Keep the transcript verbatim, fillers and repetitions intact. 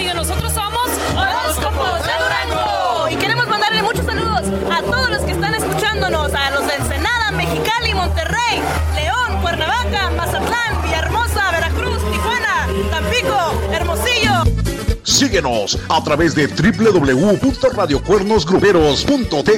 amigo. Nosotros somos Horóscopos de Durango. Y queremos mandarle muchos saludos a todos los que están escuchándonos, a los de Ensenada, Mexicali, Monterrey, León, Cuernavaca, Mazatlán, Villahermosa, Veracruz, Tijuana, Tampico, Hermosillo. Síguenos a través de doble u doble u doble u punto radio cuernos gruperos punto t